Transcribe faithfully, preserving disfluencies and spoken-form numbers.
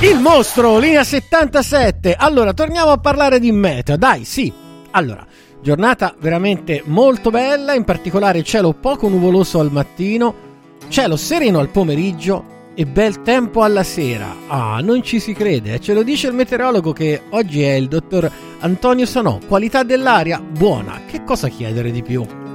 Il mostro, linea settantasette. Allora, torniamo a parlare di meteo. Dai, sì. Allora, giornata veramente molto bella, in particolare cielo poco nuvoloso al mattino, cielo sereno al pomeriggio e bel tempo alla sera. Ah, non ci si crede, ce lo dice il meteorologo che oggi è il dottor Antonio Sanò. Qualità dell'aria buona. Che cosa chiedere di più?